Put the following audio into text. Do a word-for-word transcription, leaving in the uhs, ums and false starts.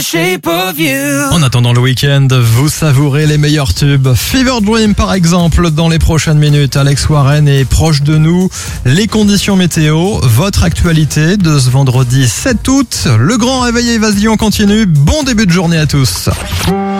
Shape of you. En attendant le week-end, vous savourez les meilleurs tubes. Fever Dream par exemple, dans les prochaines minutes. Alex Warren est proche de nous. Les conditions météo, votre actualité de ce vendredi sept août. Le grand réveil évasion continue. Bon début de journée à tous.